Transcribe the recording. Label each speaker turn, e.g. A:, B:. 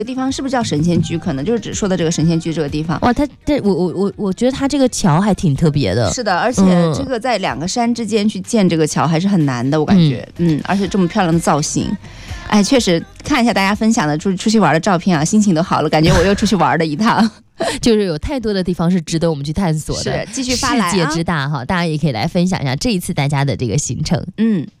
A: 这个地方是不是叫神仙居？可能就是只说的这个神仙居这个地方。
B: 哇，我觉得它这个桥还挺特别的。
A: 是的，而且这个在2个山之间去建这个桥还是很难的，我感觉。而且这么漂亮的造型，哎，确实看一下大家分享的出去玩的照片啊，心情都好了，感觉我又出去玩了一趟。
B: 就是有太多的地方是值得我们去探索的，
A: 是继续发来
B: 世界之大哈，大家也可以来分享一下这一次大家的这个行程。